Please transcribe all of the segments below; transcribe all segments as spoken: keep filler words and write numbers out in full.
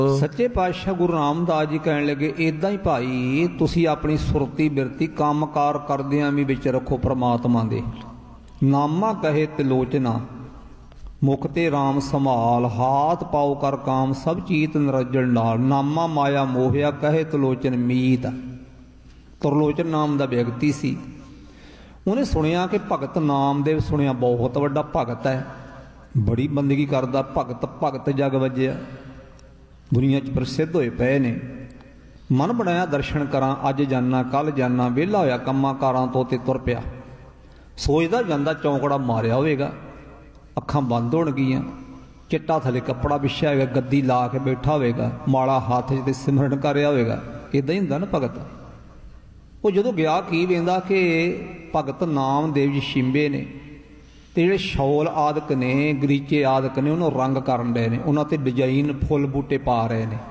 ਸੱਚੇ ਪਾਤਸ਼ਾਹ ਗੁਰੂ ਰਾਮਦਾਸ ਜੀ ਕਹਿਣ ਲੱਗੇ, ਇਦਾਂ ਹੀ ਭਾਈ ਤੁਸੀਂ ਆਪਣੀ ਸੁਰਤੀ ਬਿਰਤੀ ਕੰਮਕਾਰ ਕਰਦਿਆਂ ਵੀ ਵਿੱਚ ਰੱਖੋ ਪ੍ਰਮਾਤਮਾ ਦੇ। ਨਾਮਾ ਕਹੇ ਤਿਲੋਚਨਾ ਮੁਖ ਤੇ ਰਾਮ ਸੰਭਾਲ, ਹਾਥ ਪਾਓ ਕਰ ਕਾਮ ਸਭ ਚੀਤ ਨਿਰੰਜਨ ਨਾਲ। ਨਾਮਾ ਮਾਇਆ ਮੋਹਿਆ ਕਹੇ ਤਿਲੋਚਨ ਮੀਤ। ਤਿਰਲੋਚਨ ਨਾਮ ਦਾ ਵਿਅਕਤੀ ਸੀ। ਉਹਨੇ ਸੁਣਿਆ ਕਿ ਭਗਤ ਨਾਮਦੇਵ ਸੁਣਿਆ ਬਹੁਤ ਵੱਡਾ ਭਗਤ ਹੈ, ਬੜੀ ਬੰਦਗੀ ਕਰਦਾ, ਭਗਤ ਭਗਤ ਜਗ ਵੱਜਿਆ, ਦੁਨੀਆ 'ਚ ਪ੍ਰਸਿੱਧ ਹੋਏ ਪਏ ਨੇ। ਮਨ ਬਣਾਇਆ ਦਰਸ਼ਨ ਕਰਾਂ, ਅੱਜ ਜਾਨਾ ਕੱਲ੍ਹ ਜਾਨਾ, ਵਿਹਲਾ ਹੋਇਆ ਕੰਮਾਂ ਕਾਰਾਂ ਤੋਂ ਤੇ ਤੁਰ ਪਿਆ। ਸੋਚਦਾ ਜਾਂਦਾ ਚੌਂਕੜਾ ਮਾਰਿਆ ਹੋਵੇਗਾ, ਅੱਖਾਂ ਬੰਦ ਹੋਣਗੀਆਂ, ਚਿੱਟਾ ਥੱਲੇ ਕੱਪੜਾ ਵਿਛਿਆ ਹੋਵੇਗਾ, ਗੱਦੀ ਲਾ ਕੇ ਬੈਠਾ ਹੋਵੇਗਾ, ਮਾਲਾ ਹੱਥ 'ਚ ਤੇ ਸਿਮਰਨ ਕਰ ਰਿਹਾ ਹੋਵੇਗਾ। ਇੱਦਾਂ ਹੀ ਹੁੰਦਾ ਨਾ ਭਗਤ। ਉਹ ਜਦੋਂ ਗਿਆ ਕੀ ਵੇਂਦਾ ਕਿ ਭਗਤ ਨਾਮਦੇਵ ਜੀ ਸ਼ਿੰਬੇ ਨੇ ਤੇ ਜਿਹੜੇ ਸ਼ੌਲ ਆਦਿਕ ਨੇ, ਗਰੀਚੇ ਆਦਿਕ ਨੇ, ਉਹਨੂੰ ਰੰਗ ਕਰਨ ਰਹੇ ਨੇ, ਉਹਨਾਂ ਤੇ ਡਿਜ਼ਾਈਨ ਫੁੱਲ ਬੂਟੇ ਪਾ ਰਹੇ ਨੇ।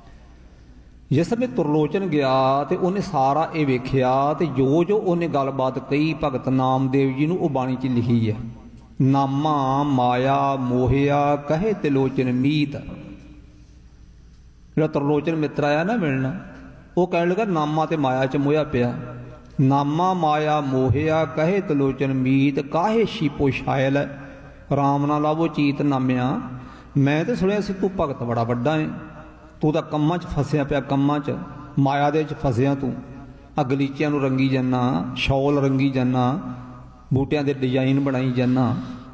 ਜਿਸ ਸਮੇਂ ਤਿਰਲੋਚਨ ਗਿਆ ਤੇ ਉਹਨੇ ਸਾਰਾ ਇਹ ਵੇਖਿਆ ਤੇ ਜੋ ਜੋ ਉਹਨੇ ਗੱਲਬਾਤ ਕਹੀ ਭਗਤ ਨਾਮਦੇਵ ਜੀ ਨੂੰ ਉਹ ਬਾਣੀ 'ਚ ਲਿਖੀ ਹੈ। ਨਾਮਾ ਮਾਇਆ ਮੋਹਿਆ ਕਹੇ ਤਿਲੋਚਨ ਮੀਤ। ਜਿਹੜਾ ਤਿਰਲੋਚਨ ਮਿੱਤਰ ਆਇਆ ਨਾ ਮਿਲਣਾ, ਉਹ ਕਹਿਣ ਲੱਗਾ ਨਾਮਾ ਤੇ ਮਾਇਆ 'ਚ ਮੋਹਿਆ ਪਿਆ। ਨਾਮਾ ਮਾਇਆ ਮੋਹਿਆ ਕਹੇ ਤਿਲੋਚਨ ਮੀਤ, ਕਾਹੇ ਸ਼ੀਪੋ ਸ਼ਾਇਲ ਰਾਮ ਨਾ ਲਾਵੋ ਚੀਤ ਨਾਮਿਆ। ਮੈਂ ਤਾਂ ਸੁਣਿਆ ਸੀ ਤੂੰ ਭਗਤ ਬੜਾ ਵੱਡਾ ਹੈ, ਤੂੰ ਤਾਂ ਕੰਮਾਂ 'ਚ ਫਸਿਆ ਪਿਆ, ਕੰਮਾਂ 'ਚ ਮਾਇਆ ਦੇ 'ਚ ਫਸਿਆ ਤੂੰ। ਆ ਗਲੀਚਿਆਂ ਨੂੰ ਰੰਗੀ ਜਾਂਦਾ, ਸ਼ੌਲ ਰੰਗੀ ਜਾਂਦਾ, ਬੂਟਿਆਂ ਦੇ ਡਿਜ਼ਾਈਨ ਬਣਾਈ ਜਾਂਦਾ।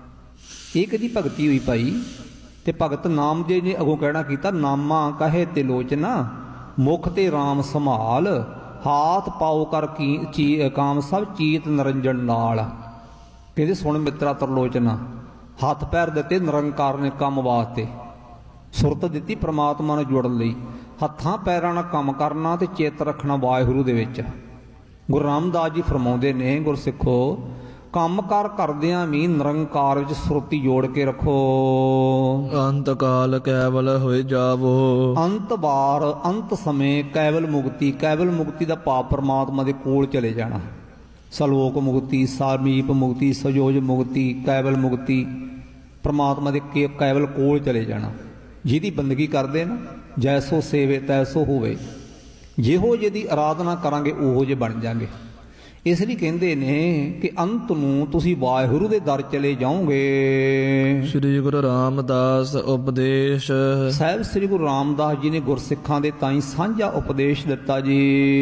ਇਹ ਕਦੀ ਭਗਤੀ ਹੋਈ ਭਾਈ? ਤੇ ਭਗਤ ਨਾਮਦੇਵ ਨੇ ਅੱਗੋਂ ਕਹਿਣਾ ਕੀਤਾ, ਨਾਮਾ ਕਹੇ ਤਿਲੋਚਨਾ ਮੁਖ ਤੇ ਰਾਮ ਸੰਭਾਲ, ਹਾਥ ਪਾਓ ਕਰ ਕੀ ਚੀ ਕਾਮ ਸਭ ਚੀਤ ਨਿਰੰਜਨ ਨਾਲ। ਕਹਿੰਦੇ ਸੁਣ ਮਿੱਤਰਾ ਤਿਰਲੋਚਨਾ, ਹੱਥ ਪੈਰ ਦਿੱਤੇ ਨਿਰੰਕਾਰ ਨੇ ਕੰਮ ਵਾਸਤੇ, ਸੁਰਤ ਦਿੱਤੀ ਪ੍ਰਮਾਤਮਾ ਨਾਲ ਜੁੜਨ ਲਈ, ਹੱਥਾਂ ਪੈਰਾਂ ਨਾਲ ਕੰਮ ਕਰਨਾ ਤੇ ਚਿੱਤ ਰੱਖਣਾ ਵਾਹਿਗੁਰੂ ਦੇ ਵਿੱਚ। ਗੁਰੂ ਰਾਮਦਾਸ ਜੀ ਫਰਮਾਉਂਦੇ ਨੇ, ਗੁਰਸਿੱਖੋ ਕੰਮ ਕਾਰ ਕਰਦਿਆਂ ਵੀ ਨਿਰੰਕਾਰ ਵਿੱਚ ਸੁਰਤੀ ਜੋੜ ਕੇ ਰੱਖੋ। ਅੰਤ ਕਾਲ ਕੈਵਲ ਹੋਏ ਜਾਵੋ। ਅੰਤ ਵਾਰ ਅੰਤ ਸਮੇਂ ਕੈਵਲ ਮੁਕਤੀ। ਕੈਵਲ ਮੁਕਤੀ ਦਾ ਭਾਵ ਪਰਮਾਤਮਾ ਦੇ ਕੋਲ ਚਲੇ ਜਾਣਾ। ਸਲੋਕ ਮੁਕਤੀ, ਸਾਮੀਪ ਮੁਕਤੀ, ਸਜੋਜ ਮੁਕਤੀ, ਕੈਵਲ ਮੁਕਤੀ, ਪਰਮਾਤਮਾ ਦੇ ਕੈਵਲ ਕੋਲ ਚਲੇ ਜਾਣਾ। ਜਿਹਦੀ ਬੰਦਗੀ ਕਰਦੇ ਨਾ, ਜੈਸੋ ਸੇਵੇ ਤੈਸੋ ਹੋਵੇ। ਜਿਹੋ ਜਿਹਦੀ ਆਰਾਧਨਾ ਕਰਾਂਗੇ ਉਹੋ ਜਿਹੇ ਬਣ ਜਾਵਾਂਗੇ। ਇਸ ਲਈ ਕਹਿੰਦੇ ਨੇ ਕਿ ਅੰਤ ਨੂੰ ਤੁਸੀਂ ਵਾਹਿਗੁਰੂ ਦੇ ਦਰ ਚਲੇ ਜਾਓਗੇ। ਸ੍ਰੀ ਗੁਰੂ ਰਾਮਦਾਸ ਉਪਦੇਸ਼। ਸਾਹਿਬ ਸ੍ਰੀ ਗੁਰੂ ਰਾਮਦਾਸ ਜੀ ਨੇ ਗੁਰਸਿੱਖਾਂ ਦੇ ਤਾਈਂ ਸਾਂਝਾ ਉਪਦੇਸ਼ ਦਿੱਤਾ ਜੀ।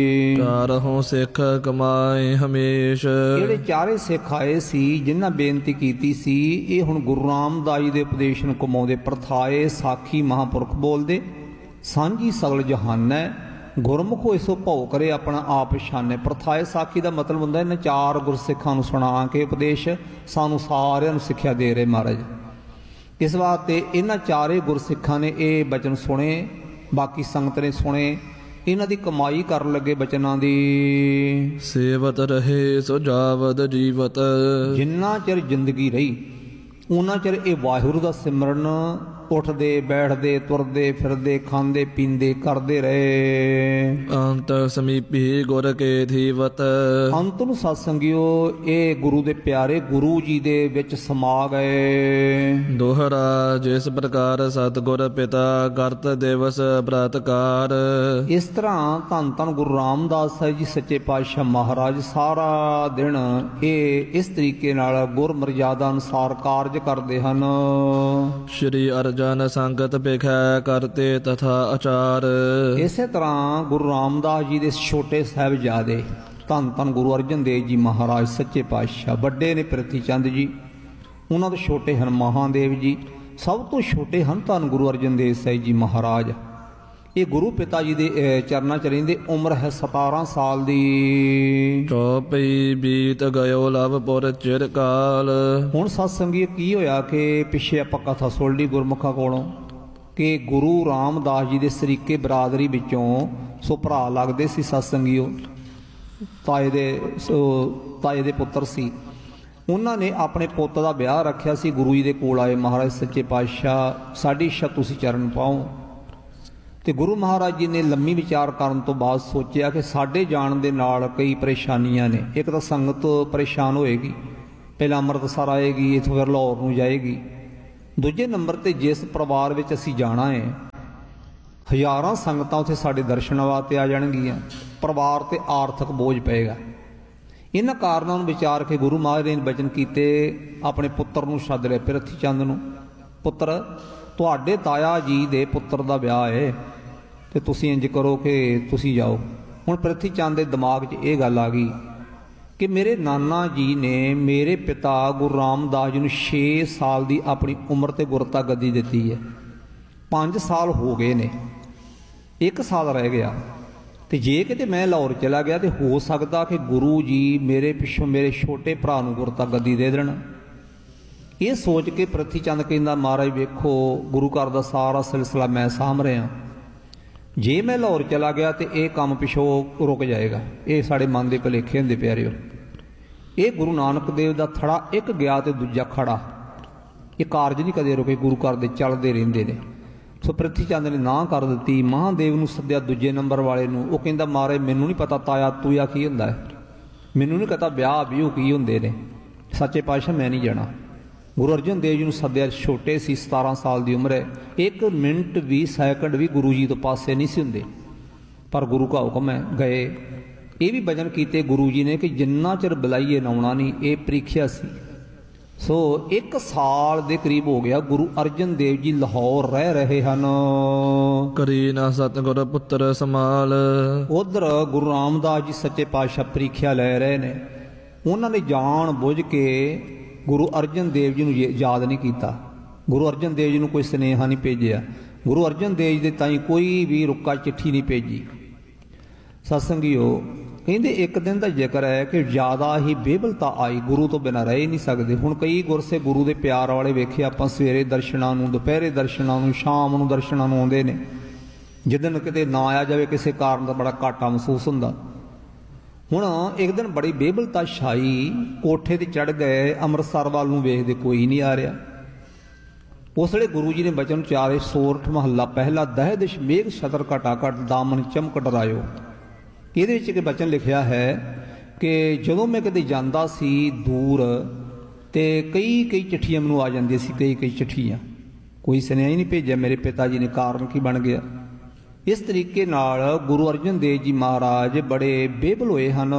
ਚਾਰੋਂ ਸਿੱਖ ਕਮਾਏ ਹਮੇਸ਼। ਜਿਹੜੇ ਚਾਰੇ ਸਿੱਖ ਆਏ ਸੀ ਜਿਨ੍ਹਾਂ ਬੇਨਤੀ ਕੀਤੀ ਸੀ, ਇਹ ਹੁਣ ਗੁਰੂ ਰਾਮਦਾਸ ਜੀ ਦੇ ਉਪਦੇਸ਼ ਨੂੰ ਕਮਾਉਂਦੇ। ਪ੍ਰਥਾਏ ਸਾਖੀ ਮਹਾਂਪੁਰਖ ਬੋਲਦੇ, ਸਾਂਝੀ ਸਗਲ ਜਹਾਨੈ, ਗੁਰਮੁਖ ਹੋਏ ਸੋ ਭਉ ਕਰੇ ਆਪਣਾ ਆਪ ਪਛਾਨੇ। ਪ੍ਰਥਾਏ ਸਾਖੀ ਦਾ ਮਤਲਬ ਹੁੰਦਾ ਇਹਨਾਂ ਚਾਰ ਗੁਰਸਿੱਖਾਂ ਨੂੰ ਸੁਣਾ ਕੇ ਉਪਦੇਸ਼ ਸਾਨੂੰ ਸਾਰਿਆਂ ਨੂੰ ਸਿੱਖਿਆ ਦੇ ਰਹੇ ਮਹਾਰਾਜ। ਇਸ ਵਾਸਤੇ ਇਹਨਾਂ ਚਾਰੇ ਗੁਰਸਿੱਖਾਂ ਨੇ ਇਹ ਬਚਨ ਸੁਣੇ, ਬਾਕੀ ਸੰਗਤ ਨੇ ਸੁਣੇ, ਇਹਨਾਂ ਦੀ ਕਮਾਈ ਕਰਨ ਲੱਗੇ ਬਚਨਾਂ ਦੀ। ਸੇਵਤ ਰਹੇ ਸੋ ਜਾਵਦ ਜੀਵਤ। ਜਿੰਨਾ ਚਿਰ ਜ਼ਿੰਦਗੀ ਰਹੀ ਉਹਨਾਂ ਚਿਰ ਇਹ ਵਾਹਿਗੁਰੂ ਦਾ ਸਿਮਰਨ ਉੱਠਦੇ ਬੈਠਦੇ ਤੁਰਦੇ ਫਿਰਦੇ ਖਾਂਦੇ ਪੀਂਦੇ ਕਰਦੇ ਰਹੇ। ਅੰਤ ਸਮੀਪੀ ਗੁਰ ਕੇ ਥੀਵਤ। ਅੰਤ ਨੂੰ ਸਤਸੰਗਿਓ ਇਹ ਗੁਰੂ ਦੇ ਪਿਆਰੇ ਗੁਰੂ ਜੀ ਦੇ ਵਿੱਚ ਸਮਾ ਗਏ। ਦੋਹਰਾ ਜਿਸ ਪ੍ਰਕਾਰ ਸਤਿਗੁਰ ਪਿਤਾ ਕਰਤ ਦਿਵਸ ਬ੍ਰਤਕਾਰ। ਇਸ ਤਰ੍ਹਾਂ ਧੰਨ ਧੰਨ ਗੁਰੂ ਰਾਮਦਾਸ ਸਾਹਿਬ ਜੀ ਸੱਚੇ ਪਾਤਸ਼ਾਹ ਮਹਾਰਾਜ ਸਾਰਾ ਦਿਨ ਇਹ ਇਸ ਤਰੀਕੇ ਨਾਲ ਗੁਰ ਮਰਜ਼ਾਦਾ ਅਨੁਸਾਰ ਕਾਰਜ ਕਰਦੇ ਹਨ। ਸ਼੍ਰੀ ਅਰਜਨ ਜਨ ਸੰਗਤ ਭਿਖੈ ਕਰਤੇ ਤਥਾ ਆਚਾਰ। ਇਸੇ ਤਰ੍ਹਾਂ ਗੁਰੂ ਰਾਮਦਾਸ ਜੀ ਦੇ ਛੋਟੇ ਸਾਹਿਬਜ਼ਾਦੇ ਧੰਨ ਧੰਨ ਗੁਰੂ ਅਰਜਨ ਦੇਵ ਜੀ ਮਹਾਰਾਜ ਸੱਚੇ ਪਾਤਸ਼ਾਹ, ਵੱਡੇ ਨੇ ਪ੍ਰਿਥੀ ਚੰਦ ਜੀ, ਉਹਨਾਂ ਤੋਂ ਛੋਟੇ ਹਨ ਮਹਾਦੇਵ ਜੀ, ਸਭ ਤੋਂ ਛੋਟੇ ਹਨ ਧੰਨ ਗੁਰੂ ਅਰਜਨ ਦੇਵ ਸਾਹਿਬ ਜੀ ਮਹਾਰਾਜ। ਇਹ ਗੁਰੂ ਪਿਤਾ ਜੀ ਦੇ ਚਰਨਾਂ 'ਚ ਰਹਿੰਦੇ। ਉਮਰ ਹੈ ਸਤਾਰਾਂ ਸਾਲ ਦੀ। ਚੌਪਈ ਬੀਤ ਗਇਓ ਲਵਪੁਰ ਚਿਰ ਕਾਲ। ਹੁਣ ਸਤਸੰਗੀ ਕੀ ਹੋਇਆ ਕਿ ਪਿੱਛੇ ਆਪਾਂ ਕਥਾ ਸੁਣ ਲਈ ਗੁਰਮੁਖਾਂ ਕੋਲੋਂ ਕਿ ਗੁਰੂ ਰਾਮਦਾਸ ਜੀ ਦੇ ਸਰੀਕੇ ਬਰਾਦਰੀ ਵਿੱਚੋਂ ਸੋ ਭਰਾ ਲੱਗਦੇ ਸੀ ਸਤਸੰਗੀਓ, ਤਾਏ ਦੇ ਤਾਏ ਦੇ ਪੁੱਤਰ ਸੀ। ਉਹਨਾਂ ਨੇ ਆਪਣੇ ਪੁੱਤ ਦਾ ਵਿਆਹ ਰੱਖਿਆ ਸੀ। ਗੁਰੂ ਜੀ ਦੇ ਕੋਲ ਆਏ ਮਹਾਰਾਜ ਸੱਚੇ ਪਾਤਸ਼ਾਹ, ਸਾਡੀ ਇੱਛਾ ਤੁਸੀਂ ਚਰਨ ਪਾਓ। ਤੇ ਗੁਰੂ ਮਹਾਰਾਜ ਜੀ ਨੇ ਲੰਮੀ ਵਿਚਾਰ ਕਰਨ ਤੋਂ ਬਾਅਦ ਸੋਚਿਆ ਕਿ ਸਾਡੇ ਜਾਣ ਦੇ ਨਾਲ ਕਈ ਪਰੇਸ਼ਾਨੀਆਂ ਨੇ। ਇੱਕ ਤਾਂ ਸੰਗਤ ਪਰੇਸ਼ਾਨ ਹੋਏਗੀ, ਪਹਿਲਾਂ ਅੰਮ੍ਰਿਤਸਰ ਆਏਗੀ, ਇੱਥੋਂ ਫਿਰ ਲਾਹੌਰ ਨੂੰ ਜਾਏਗੀ। ਦੂਜੇ ਨੰਬਰ ਤੇ ਜਿਸ ਪਰਿਵਾਰ ਵਿੱਚ ਅਸੀਂ ਜਾਣਾ ਹੈ ਹਜ਼ਾਰਾਂ ਸੰਗਤਾਂ ਉੱਥੇ ਸਾਡੇ ਦਰਸ਼ਨਾਂ ਵਾਸਤੇ ਆ ਜਾਣਗੀਆਂ, ਪਰਿਵਾਰ ਤੇ ਆਰਥਿਕ ਬੋਝ ਪਏਗਾ। ਇਹਨਾਂ ਕਾਰਨਾਂ ਨੂੰ ਵਿਚਾਰ ਕੇ ਗੁਰੂ ਮਹਾਰਾਜ ਨੇ ਬਚਨ ਕੀਤੇ, ਆਪਣੇ ਪੁੱਤਰ ਨੂੰ ਸੱਦ ਲਿਆ, ਪ੍ਰਿਥੀ ਚੰਦ ਨੂੰ। ਪੁੱਤਰ, ਤੁਹਾਡੇ ਤਾਇਆ ਜੀ ਦੇ ਪੁੱਤਰ ਦਾ ਵਿਆਹ ਹੈ ਤੇ ਤੁਸੀਂ ਇੰਜ ਕਰੋ ਕਿ ਤੁਸੀਂ ਜਾਓ। ਹੁਣ ਪ੍ਰਿਥੀ ਚੰਦ ਦੇ ਦਿਮਾਗ 'ਚ ਇਹ ਗੱਲ ਆ ਗਈ ਕਿ ਮੇਰੇ ਨਾਨਾ ਜੀ ਨੇ ਮੇਰੇ ਪਿਤਾ ਗੁਰੂ ਰਾਮਦਾਸ ਜੀ ਨੂੰ ਛੇ ਸਾਲ ਦੀ ਆਪਣੀ ਉਮਰ ਤੇ ਗੁਰਤਾ ਗੱਦੀ ਦਿੱਤੀ ਹੈ। ਪੰਜ ਸਾਲ ਹੋ ਗਏ ਨੇ, ਇੱਕ ਸਾਲ ਰਹਿ ਗਿਆ, ਤੇ ਜੇ ਕਿਤੇ ਮੈਂ ਲਾਹੌਰ ਚਲਾ ਗਿਆ ਤੇ ਹੋ ਸਕਦਾ ਕਿ ਗੁਰੂ ਜੀ ਮੇਰੇ ਪਿੱਛੋਂ ਮੇਰੇ ਛੋਟੇ ਭਰਾ ਨੂੰ ਗੁਰਤਾ ਗੱਦੀ ਦੇ ਦੇਣ। ਇਹ ਸੋਚ ਕੇ ਪ੍ਰਿਥੀ ਚੰਦ ਕਹਿੰਦਾ, ਮਹਾਰਾਜ ਵੇਖੋ, ਗੁਰੂ ਘਰ ਦਾ ਸਾਰਾ ਸਿਲਸਿਲਾ ਮੈਂ ਸਾਂਭ ਰਿਹਾ, ਜੇ ਮੈਂ ਲਾਹੌਰ ਚਲਾ ਗਿਆ ਤੇ ਇਹ ਕੰਮ ਪਿੱਛੋਂ ਰੁਕ ਜਾਏਗਾ। ਇਹ ਸਾਡੇ ਮਨ ਦੇ ਭੁਲੇਖੇ ਹੁੰਦੇ ਪਿਆਰਿਓ। ਇਹ ਗੁਰੂ ਨਾਨਕ ਦੇਵ ਦਾ ਥੜਾ ਇੱਕ ਗਿਆ ਤੇ ਦੂਜਾ ਖੜਾ, ਇਹ ਕਾਰਜ ਨਹੀਂ ਕਦੇ ਰੁਕੇ, ਗੁਰੂ ਘਰ ਦੇ ਚੱਲਦੇ ਰਹਿੰਦੇ ਨੇ। ਸੋ ਪ੍ਰਿਥੀ ਚੰਦ ਨੇ ਨਾਂਹ ਕਰ ਦਿੱਤੀ। ਮਹਾਂਦੇਵ ਨੂੰ ਸੱਦਿਆ, ਦੂਜੇ ਨੰਬਰ ਵਾਲੇ ਨੂੰ। ਉਹ ਕਹਿੰਦਾ, ਮਹਾਰਾਜ ਮੈਨੂੰ ਨਹੀਂ ਪਤਾ ਤਾਇਆ ਤੂਆ ਕੀ ਹੁੰਦਾ ਹੈ, ਮੈਨੂੰ ਨਹੀਂ ਪਤਾ ਵਿਆਹ ਵਿਊ ਕੀ ਹੁੰਦੇ ਨੇ, ਸੱਚੇ ਪਾਤਸ਼ਾਹ ਮੈਂ ਨਹੀਂ ਜਾਣਾ। ਗੁਰੂ ਅਰਜਨ ਦੇਵ ਜੀ ਨੂੰ ਸੱਦਿਆ, ਛੋਟੇ ਸੀ, ਸਤਾਰਾਂ ਸਾਲ ਦੀ ਉਮਰ ਹੈ। ਇੱਕ ਮਿੰਟ ਵੀ ਸੈਕਿੰਡ ਵੀ ਗੁਰੂ ਜੀ ਤੋਂ ਪਾਸੇ ਨਹੀਂ ਸੀ ਹੁੰਦੇ, ਪਰ ਗੁਰੂ ਕਾ ਹੁਕਮ ਹੈ, ਗਏ। ਇਹ ਵੀ ਬਚਨ ਕੀਤੇ ਗੁਰੂ ਜੀ ਨੇ ਕਿ ਜਿੰਨਾ ਚਿਰ ਬੁਲਾਈਏ ਨਾ ਆਉਣਾ ਨਹੀਂ। ਇਹ ਪ੍ਰੀਖਿਆ ਸੀ। ਸੋ ਇੱਕ ਸਾਲ ਦੇ ਕਰੀਬ ਹੋ ਗਿਆ, ਗੁਰੂ ਅਰਜਨ ਦੇਵ ਜੀ ਲਾਹੌਰ ਰਹਿ ਰਹੇ ਹਨ। ਕਰੀ ਨਾ ਸਤਿਗੁਰ ਪੁੱਤਰ ਸਮਾਲ। ਉਧਰ ਗੁਰੂ ਰਾਮਦਾਸ ਜੀ ਸੱਚੇ ਪਾਤਸ਼ਾਹ ਪ੍ਰੀਖਿਆ ਲੈ ਰਹੇ ਨੇ। ਉਹਨਾਂ ਨੇ ਜਾਣ ਬੁੱਝ ਕੇ ਗੁਰੂ ਅਰਜਨ ਦੇਵ ਜੀ ਨੂੰ ਯਾਦ ਨਹੀਂ ਕੀਤਾ, ਗੁਰੂ ਅਰਜਨ ਦੇਵ ਜੀ ਨੂੰ ਕੋਈ ਸੁਨੇਹਾ ਨਹੀਂ ਭੇਜਿਆ, ਗੁਰੂ ਅਰਜਨ ਦੇਵ ਜੀ ਦੇ ਤਾਈਂ ਕੋਈ ਵੀ ਰੁੱਕਾ ਚਿੱਠੀ ਨਹੀਂ ਭੇਜੀ। ਸਤਸੰਗੀਓ, ਕਹਿੰਦੇ ਇੱਕ ਦਿਨ ਦਾ ਜ਼ਿਕਰ ਹੈ ਕਿ ਜ਼ਿਆਦਾ ਹੀ ਬੇਬਲਤਾ ਆਈ, ਗੁਰੂ ਤੋਂ ਬਿਨਾਂ ਰਹਿ ਨਹੀਂ ਸਕਦੇ। ਹੁਣ ਕਈ ਗੁਰਸੇ ਗੁਰੂ ਦੇ ਪਿਆਰ ਵਾਲੇ ਵੇਖੇ ਆਪਾਂ, ਸਵੇਰੇ ਦਰਸ਼ਨਾਂ ਨੂੰ, ਦੁਪਹਿਰੇ ਦਰਸ਼ਨਾਂ ਨੂੰ, ਸ਼ਾਮ ਨੂੰ ਦਰਸ਼ਨਾਂ ਨੂੰ ਆਉਂਦੇ ਨੇ। ਜਿੱਦਣ ਕਿਤੇ ਨਾ ਆਇਆ ਜਾਵੇ ਕਿਸੇ ਕਾਰਨ ਦਾ ਬੜਾ ਘਾਟਾ ਮਹਿਸੂਸ ਹੁੰਦਾ। ਹੁਣ ਇੱਕ ਦਿਨ ਬੜੀ ਬੇਬਲਤਾ ਛਾਈ, ਕੋਠੇ ਤੇ ਚੜ੍ਹ ਗਏ, ਅੰਮ੍ਰਿਤਸਰ ਵੱਲ ਨੂੰ ਵੇਖਦੇ ਕੋਈ ਨਹੀਂ ਆ ਰਿਹਾ। ਉਸ ਵੇਲੇ ਗੁਰੂ ਜੀ ਨੇ ਬਚਨ ਉਚਾਰੇ, ਸੋਰਠ ਮਹੱਲਾ ਪਹਿਲਾ, ਦਹਿ ਦਿਸ਼ ਮੇਘ ਛਤਰ ਘਟਾ ਘਟ ਦਾਮਨ ਚਮਕ ਡਰਾਇਓ। ਇਹਦੇ ਵਿੱਚ ਇੱਕ ਬਚਨ ਲਿਖਿਆ ਹੈ ਕਿ ਜਦੋਂ ਮੈਂ ਕਿਤੇ ਜਾਂਦਾ ਸੀ ਦੂਰ ਤੇ ਕਈ ਕਈ ਚਿੱਠੀਆਂ ਮੈਨੂੰ ਆ ਜਾਂਦੀਆਂ ਸੀ, ਕਈ ਕਈ ਚਿੱਠੀਆਂ, ਕੋਈ ਸੁਨੇਹਾ ਹੀ ਨਹੀਂ ਭੇਜਿਆ ਮੇਰੇ ਪਿਤਾ ਜੀ ਨੇ। ਕਾਰਨ ਕੀ ਬਣ ਗਿਆ? ਇਸ ਤਰੀਕੇ ਨਾਲ ਗੁਰੂ ਅਰਜਨ ਦੇਵ ਜੀ ਮਹਾਰਾਜ ਬੜੇ ਬੇਬਲ ਹੋਏ ਹਨ।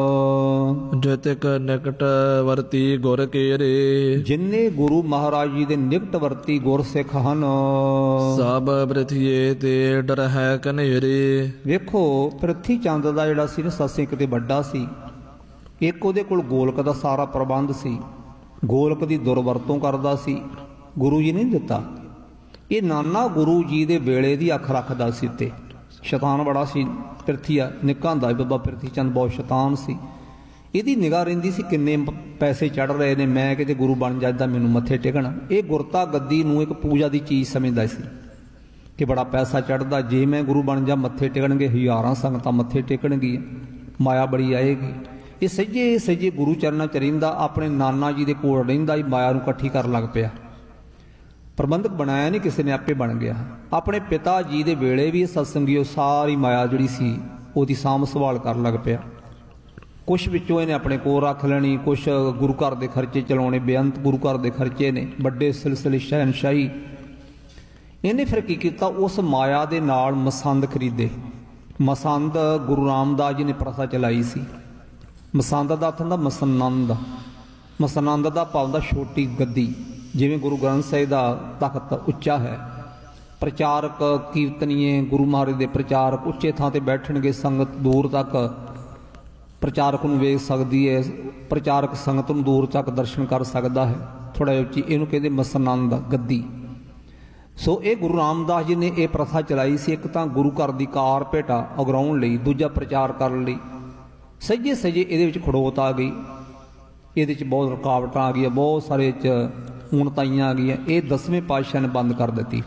ਜਿਤਿਕ ਨਿਕਟ ਵਰਤੀ ਗੁਰ ਕੇਰੇ। ਜਿੰਨੇ ਗੁਰੂ ਮਹਾਰਾਜ ਜੀ ਦੇ ਨਿਕਟ ਵਰਤੀ ਗੁਰ ਸਿੱਖ ਹਨ, ਸਭ ਬ੍ਰਿਥੀਏ ਤੇ ਡਰ ਹੈ ਕਨੇਰੇ। ਵੇਖੋ, ਪ੍ਰਿਥੀ ਚੰਦ ਦਾ ਜਿਹੜਾ ਸੀ ਨਾ ਸਤਿਸੰਗ ਕਿਤੇ ਵੱਡਾ ਸੀ। ਇੱਕ ਉਹਦੇ ਕੋਲ ਗੋਲਕ ਦਾ ਸਾਰਾ ਪ੍ਰਬੰਧ ਸੀ, ਗੋਲਕ ਦੀ ਦੁਰਵਰਤੋਂ ਕਰਦਾ ਸੀ, ਗੁਰੂ ਜੀ ਨੇ ਦਿੱਤਾ। ਇਹ ਨਾਨਾ ਗੁਰੂ ਜੀ ਦੇ ਵੇਲੇ ਦੀ ਅੱਖ ਰੱਖਦਾ ਸੀ ਉੱਤੇ। ਸ਼ੈਤਾਨ ਬੜਾ ਸੀ ਪ੍ਰਿਥੀਆ, ਨਿੱਕਾ ਹੁੰਦਾ ਬਾਬਾ ਪ੍ਰਿਥੀ ਚੰਦ ਬਹੁਤ ਸ਼ੈਤਾਨ ਸੀ। ਇਹਦੀ ਨਿਗਾਹ ਰਹਿੰਦੀ ਸੀ ਕਿੰਨੇ ਪੈਸੇ ਚੜ ਰਹੇ ਨੇ, ਮੈਂ ਕਿਤੇ ਗੁਰੂ ਬਣ ਜਾਂਦਾ ਮੈਨੂੰ ਮੱਥੇ ਟੇਕਣਾ। ਇਹ ਗੁਰਤਾ ਗੱਦੀ ਨੂੰ ਇੱਕ ਪੂਜਾ ਦੀ ਚੀਜ਼ ਸਮਝਦਾ ਸੀ ਕਿ ਬੜਾ ਪੈਸਾ ਚੜਦਾ, ਜੇ ਮੈਂ ਗੁਰੂ ਬਣ ਜਾ ਮੱਥੇ ਟੇਕਣਗੇ, ਹਜ਼ਾਰਾਂ ਸੰਗਤਾਂ ਮੱਥੇ ਟੇਕਣਗੀਆਂ, ਮਾਇਆ ਬੜੀ ਆਏਗੀ। ਇਹ ਸੱਜੇ ਸੱਜੇ ਗੁਰੂ ਚਰਨਾਂ 'ਚ ਰਹਿੰਦਾ, ਆਪਣੇ ਨਾਨਾ ਜੀ ਦੇ ਕੋਲ ਰਹਿੰਦਾ ਹੀ ਮਾਇਆ ਨੂੰ ਇਕੱਠੀ ਕਰਨ ਲੱਗ ਪਿਆ। ਪ੍ਰਬੰਧਕ ਬਣਾਇਆ ਨਹੀਂ ਕਿਸੇ ਨੇ, ਆਪੇ ਬਣ ਗਿਆ। ਆਪਣੇ ਪਿਤਾ ਜੀ ਦੇ ਵੇਲੇ ਵੀ ਸਤਸੰਗੀਓ ਸਾਰੀ ਮਾਇਆ ਜਿਹੜੀ ਸੀ ਉਹਦੀ ਸਾਂਭ ਸੰਭਾਲ ਕਰਨ ਲੱਗ ਪਿਆ। ਕੁਛ ਵਿੱਚੋਂ ਇਹਨੇ ਆਪਣੇ ਕੋਲ ਰੱਖ ਲੈਣੀ, ਕੁਛ ਗੁਰੂ ਘਰ ਦੇ ਖਰਚੇ ਚਲਾਉਣੇ, ਬੇਅੰਤ ਗੁਰੂ ਘਰ ਦੇ ਖਰਚੇ ਨੇ, ਵੱਡੇ ਸਿਲਸਿਲੇ ਸ਼ਹਿਨਸ਼ਾਹੀ। ਇਹਨੇ ਫਿਰ ਕੀ ਕੀਤਾ, ਉਸ ਮਾਇਆ ਦੇ ਨਾਲ ਮਸੰਦ ਖਰੀਦੇ। ਮਸੰਦ ਗੁਰੂ ਰਾਮਦਾਸ ਜੀ ਨੇ ਪ੍ਰਥਾ ਚਲਾਈ ਸੀ। ਮਸੰਦ ਦਾ ਅਰਥ ਹੁੰਦਾ ਮਸਨੰਦ। ਮਸਨੰਦ ਦਾ ਭਾਵ ਹੁੰਦਾ ਛੋਟੀ ਗੱਦੀ। ਜਿਵੇਂ ਗੁਰੂ ਗ੍ਰੰਥ ਸਾਹਿਬ ਦਾ ਤਖਤ ਉੱਚਾ ਹੈ, ਪ੍ਰਚਾਰਕ ਕੀਰਤਨੀਏ ਗੁਰੂ ਮਹਾਰਾਜ ਦੇ ਪ੍ਰਚਾਰਕ ਉੱਚੇ ਥਾਂ ਤੇ ਬੈਠਣਗੇ, ਸੰਗਤ ਦੂਰ ਤੱਕ ਪ੍ਰਚਾਰਕ ਨੂੰ ਵੇਖ ਸਕਦੀ ਹੈ, ਪ੍ਰਚਾਰਕ ਸੰਗਤ ਨੂੰ ਦੂਰ ਤੱਕ ਦਰਸ਼ਨ ਕਰ ਸਕਦਾ ਹੈ, ਥੋੜਾ ਜਿਹਾ ਉੱਚੀ। ਇਹਨੂੰ ਕਹਿੰਦੇ ਮਸਨੰਦ ਗੱਦੀ। ਸੋ ਇਹ ਗੁਰੂ ਰਾਮਦਾਸ ਜੀ ਨੇ ਇਹ ਪ੍ਰਥਾ ਚਲਾਈ ਸੀ। ਇੱਕ ਤਾਂ ਗੁਰੂ ਘਰ ਦੀ ਕਾਰ ਭੇਟਾ ਉਗਰਾਉਣ ਲਈ, ਦੂਜਾ ਪ੍ਰਚਾਰ ਕਰਨ ਲਈ। ਸੱਜੇ ਸੱਜੇ ਇਹਦੇ ਵਿੱਚ ਖੜੋਤ ਆ ਗਈ, ਇਹਦੇ 'ਚ ਬਹੁਤ ਰੁਕਾਵਟਾਂ ਆ ਗਈਆਂ, ਬਹੁਤ ਸਾਰੇ 'ਚ ਊਣਤਾਈਆਂ ਆ ਗਈਆਂ। ਇਹ ਦਸਵੇਂ ਪਾਤਸ਼ਾਹ ਨੇ ਬੰਦ ਕਰ ਦਿੱਤੀ।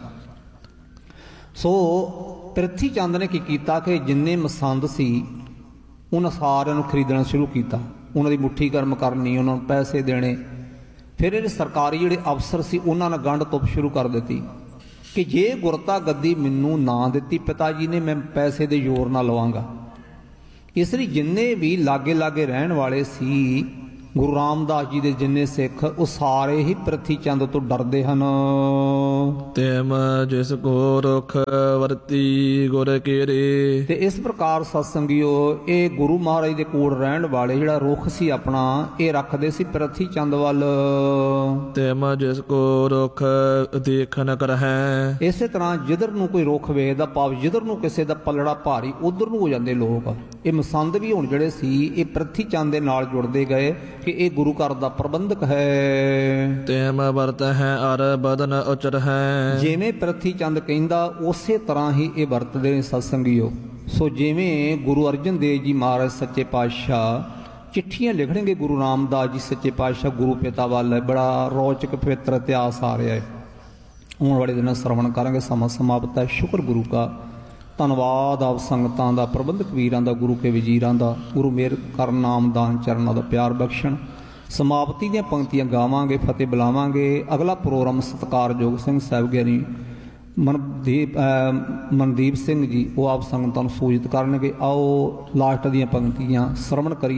ਸੋ ਪ੍ਰਿਥੀ ਚੰਦ ਨੇ ਕੀ ਕੀਤਾ ਕਿ ਜਿੰਨੇ ਮਸੰਦ ਸੀ ਉਹਨਾਂ ਸਾਰਿਆਂ ਨੂੰ ਖਰੀਦਣਾ ਸ਼ੁਰੂ ਕੀਤਾ, ਉਹਨਾਂ ਦੀ ਮੁੱਠੀ ਕਰਮ ਕਰਨੀ, ਉਹਨਾਂ ਨੂੰ ਪੈਸੇ ਦੇਣੇ। ਫਿਰ ਇਹਦੇ ਸਰਕਾਰੀ ਜਿਹੜੇ ਅਫਸਰ ਸੀ ਉਹਨਾਂ ਨੇ ਗੰਢ ਤੁੱਪ ਸ਼ੁਰੂ ਕਰ ਦਿੱਤੀ ਕਿ ਜੇ ਗੁਰਤਾ ਗੱਦੀ ਮੈਨੂੰ ਨਾ ਦਿੱਤੀ ਪਿਤਾ ਜੀ ਨੇ, ਮੈਂ ਪੈਸੇ ਦੇ ਜ਼ੋਰ ਨਾਲ ਲਵਾਂਗਾ। ਇਸ ਲਈ ਜਿੰਨੇ ਵੀ ਲਾਗੇ ਲਾਗੇ ਰਹਿਣ ਵਾਲੇ ਸੀ ਗੁਰੂ ਰਾਮਦਾਸ ਜੀ ਦੇ ਜਿੰਨੇ ਸਿੱਖ ਉਹ ਸਾਰੇ ਹੀ ਪ੍ਰਿਥੀ ਚੰਦ ਤੋਂ ਡਰਦੇ ਹਨ। ਤੈਮ ਜਿਸ ਕੋ ਰੁਖ ਵਰਤੀ ਗੁਰ ਕੀਰੇ। ਤੇ ਇਸ ਪ੍ਰਕਾਰ ਸਤਸੰਗੀਓ ਇਹ ਗੁਰੂ ਮਹਾਰਾਜ ਦੇ ਕੋਲ ਰਹਿਣ ਵਾਲੇ ਜਿਹੜਾ ਰੁੱਖ ਸੀ ਆਪਣਾ ਇਹ ਰੱਖਦੇ ਸੀ ਪ੍ਰਿਥੀ ਚੰਦ ਵੱਲ। ਤੈਮ ਜਿਸ ਕੋ ਰੁਖ ਦੇਖਨ ਕਰਹਿ। ਇਸੇ ਤਰ੍ਹਾਂ ਜਿੱਧਰ ਨੂੰ ਕੋਈ ਰੁੱਖ ਵੇਖਦਾ ਭਾਵ ਜਿੱਧਰ ਨੂੰ ਕਿਸੇ ਦਾ ਪੱਲੜਾ ਭਾਰੀ ਉਧਰ ਨੂੰ ਹੋ ਜਾਂਦੇ ਲੋਕ। ਇਹ ਮਸੰਦ ਵੀ ਹੁਣ ਜਿਹੜੇ ਸੀ ਇਹ ਪ੍ਰਿਥੀ ਚੰਦ ਦੇ ਨਾਲ ਜੁੜਦੇ ਗਏ ਕਿ ਇਹ ਗੁਰੂ ਘਰ ਦਾ ਪ੍ਰਬੰਧਕ ਹੈ। ਤੈਮ ਵਰਤ ਹੈ ਅਰ ਬਦਨ ਉਚਰ ਹੈ। ਜਿਵੇਂ ਪ੍ਰਿਥੀ ਚੰਦ ਕਹਿੰਦਾ ਉਸੇ ਤਰ੍ਹਾਂ ਹੀ ਇਹ ਵਰਤਦੇ ਨੇ ਸਤਸੰਗੀਓ। ਸੋ ਜਿਵੇਂ ਗੁਰੂ ਅਰਜਨ ਦੇਵ ਜੀ ਮਹਾਰਾਜ ਸੱਚੇ ਪਾਤਸ਼ਾਹ ਚਿੱਠੀਆਂ ਲਿਖਣਗੇ ਗੁਰੂ ਰਾਮਦਾਸ ਜੀ ਸੱਚੇ ਪਾਤਸ਼ਾਹ ਗੁਰੂ ਪਿਤਾ ਵੱਲ, ਬੜਾ ਰੌਚਕ ਪਵਿੱਤਰ ਇਤਿਹਾਸ ਆ ਰਿਹਾ ਹੈ। ਆਉਣ ਵਾਲੇ ਦਿਨਾਂ ਸਰਵਣ ਕਰਾਂਗੇ। ਸਮਾਂ ਸਮਾਪਤ ਹੈ। ਸ਼ੁਕਰ ਗੁਰੂ ਕਾ, ਧੰਨਵਾਦ ਆਪ ਸੰਗਤਾਂ ਦਾ, ਪ੍ਰਬੰਧਕ ਵੀਰਾਂ ਦਾ, ਗੁਰੂ ਕੇ ਵਜ਼ੀਰਾਂ ਦਾ। ਗੁਰੂ ਮੇਰ ਕਰ ਨਾਮਦਾਨ ਚਰਨਾਂ ਦਾ ਪਿਆਰ ਬਖਸ਼ਣ। ਸਮਾਪਤੀ ਦੀਆਂ ਪੰਕਤੀਆਂ ਗਾਵਾਂਗੇ, ਫਤਿਹ ਬੁਲਾਵਾਂਗੇ। ਅਗਲਾ ਪ੍ਰੋਗਰਾਮ ਸਤਿਕਾਰਯੋਗ ਸਿੰਘ ਸਾਹਿਬ ਗਿਆਨੀ ਮਨਦੀਪ ਮਨਦੀਪ ਸਿੰਘ ਜੀ ਉਹ ਆਪ ਸੰਗਤਾਂ ਨੂੰ ਸੂਚਿਤ ਕਰਨਗੇ। ਆਓ ਲਾਸਟ ਦੀਆਂ ਪੰਕਤੀਆਂ ਸਰਵਣ ਕਰੀਏ।